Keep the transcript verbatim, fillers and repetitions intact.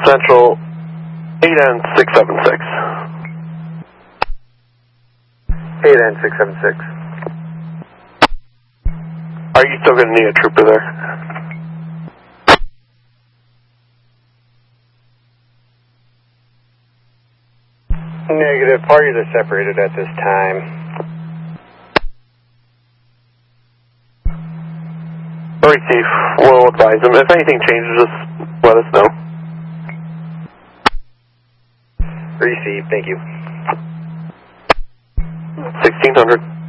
Central, eight N six seven six. eight N six seven six. Are you still going to need a trooper there? Negative. Parties are separated at this time. Receive. We'll advise them. If anything changes, just let us know. Receive. Thank you. sixteen hundred.